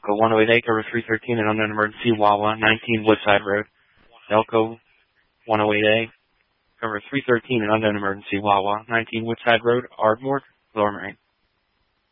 Delco 108A, cover 313, an unknown emergency, Wawa, 19 Woodside Road. Delco 108A, cover 313, an unknown emergency, Wawa, 19 Woodside Road, Ardmore, Lower Merion.